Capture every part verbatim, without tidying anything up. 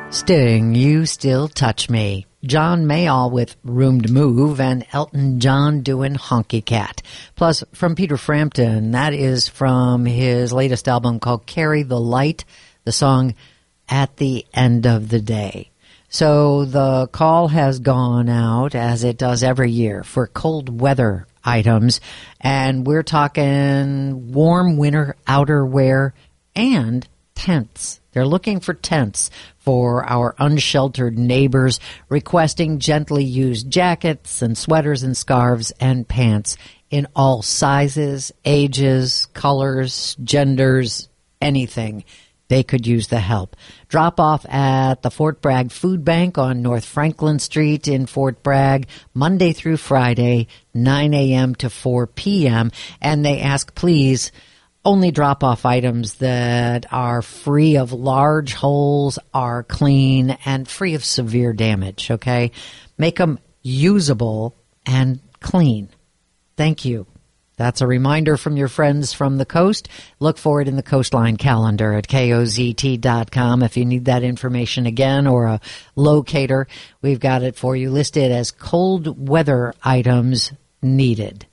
Sting, You Still Touch Me. John Mayall with Room to Move, and Elton John doing Honky Cat. Plus, from Peter Frampton, that is from his latest album called Carry the Light, the song At the End of the Day. So the call has gone out, as it does every year, for cold weather items, and we're talking warm winter outerwear and tents. They're looking for tents for our unsheltered neighbors, requesting gently used jackets and sweaters and scarves and pants in all sizes, ages, colors, genders, anything. They could use the help. Drop off at the Fort Bragg Food Bank on North Franklin Street in Fort Bragg, Monday through Friday, nine a.m. to four p.m. And they ask, please, only drop off items that are free of large holes, are clean, and free of severe damage, okay? Make them usable and clean. Thank you. That's a reminder from your friends from the coast. Look for it in the Coastline calendar at K O Z T dot com. If you need that information again or a locator, we've got it for you listed as cold weather items needed.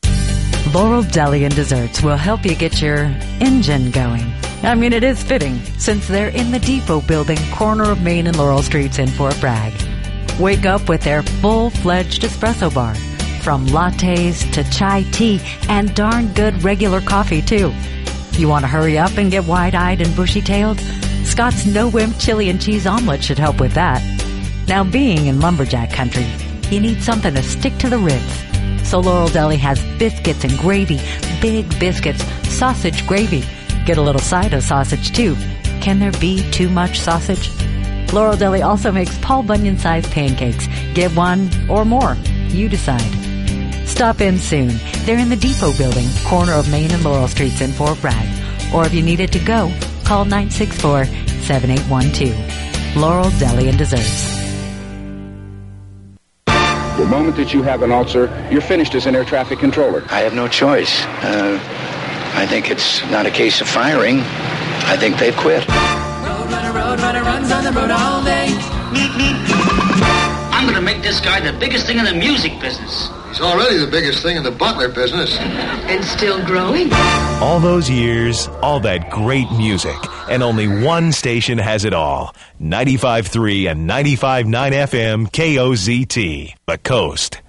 Laurel Deli and Desserts will help you get your engine going. I mean, it is fitting, since they're in the Depot Building, corner of Main and Laurel Streets in Fort Bragg. Wake up with their full-fledged espresso bar, from lattes to chai tea and darn good regular coffee, too. You want to hurry up and get wide-eyed and bushy-tailed? Scott's no-wimp chili and cheese omelet should help with that. Now, being in lumberjack country, you need something to stick to the ribs. So Laurel Deli has biscuits and gravy, big biscuits, sausage gravy. Get a little side of sausage, too. Can there be too much sausage? Laurel Deli also makes Paul Bunyan-sized pancakes. Get one or more. You decide. Stop in soon. They're in the Depot Building, corner of Main and Laurel Streets in Fort Bragg. Or if you need it to go, call nine six four, seven eight one two. Laurel Deli and Desserts. The moment that you have an ulcer, you're finished as an air traffic controller. I have no choice. Uh, I think it's not a case of firing. I think they've quit. Road runner, road runner runs on the road all day. I'm going to make this guy the biggest thing in the music business. He's already the biggest thing in the butler business. And still growing. All those years, all that great music, and only one station has it all. ninety-five point three and ninety-five point nine F M K O Z T, The Coast.